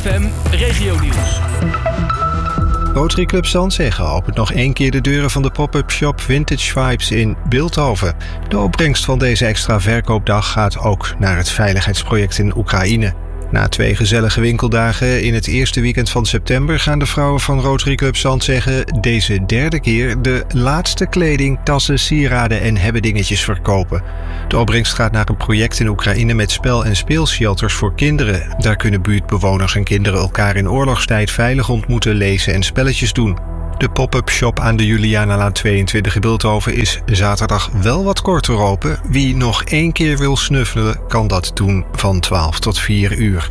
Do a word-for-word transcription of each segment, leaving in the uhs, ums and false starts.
F M Regionieuws. Rotary Club Zandhegge opent nog één keer de deuren van de pop-up shop Vintage Vibes in Bilthoven. De opbrengst van deze extra verkoopdag gaat ook naar het veiligheidsproject in Oekraïne. Na twee gezellige winkeldagen in het eerste weekend van september gaan de vrouwen van Rotary Club Zandhegge deze derde keer de laatste kleding, tassen, sieraden en hebbedingetjes verkopen. De opbrengst gaat naar een project in Oekraïne met spel- en speelshelters voor kinderen. Daar kunnen buurtbewoners en kinderen elkaar in oorlogstijd veilig ontmoeten, lezen en spelletjes doen. De pop-up shop aan de Julianalaan tweeëntwintig in Bilthoven is zaterdag wel wat korter open. Wie nog één keer wil snuffelen, kan dat doen van twaalf tot vier uur.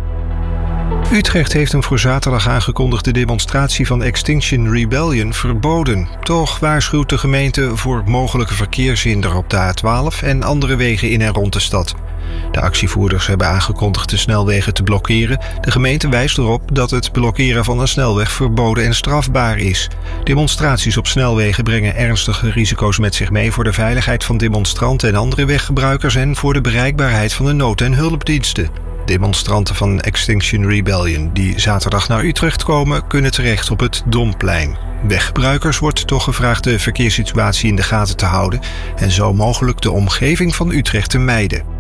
Utrecht heeft een voor zaterdag aangekondigde demonstratie van Extinction Rebellion verboden. Toch waarschuwt de gemeente voor mogelijke verkeershinder op de A twaalf en andere wegen in en rond de stad. De actievoerders hebben aangekondigd de snelwegen te blokkeren. De gemeente wijst erop dat het blokkeren van een snelweg verboden en strafbaar is. Demonstraties op snelwegen brengen ernstige risico's met zich mee voor de veiligheid van demonstranten en andere weggebruikers en voor de bereikbaarheid van de nood- en hulpdiensten. Demonstranten van Extinction Rebellion die zaterdag naar Utrecht komen, kunnen terecht op het Domplein. Weggebruikers wordt toch gevraagd de verkeerssituatie in de gaten te houden en zo mogelijk de omgeving van Utrecht te mijden.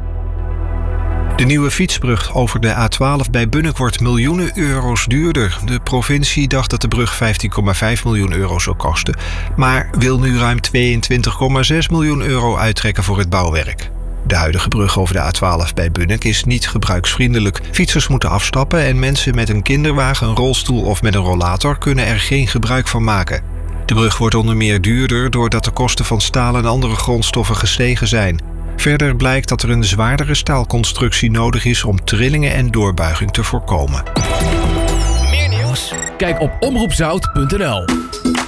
De nieuwe fietsbrug over de A twaalf bij Bunnik wordt miljoenen euro's duurder. De provincie dacht dat de brug vijftien komma vijf miljoen euro zou kosten, maar wil nu ruim tweeëntwintig komma zes miljoen euro uittrekken voor het bouwwerk. De huidige brug over de A twaalf bij Bunnik is niet gebruiksvriendelijk. Fietsers moeten afstappen en mensen met een kinderwagen, een rolstoel of met een rollator kunnen er geen gebruik van maken. De brug wordt onder meer duurder doordat de kosten van staal en andere grondstoffen gestegen zijn. Verder blijkt dat er een zwaardere staalconstructie nodig is om trillingen en doorbuiging te voorkomen. Meer nieuws? Kijk op omroep zout punt n l.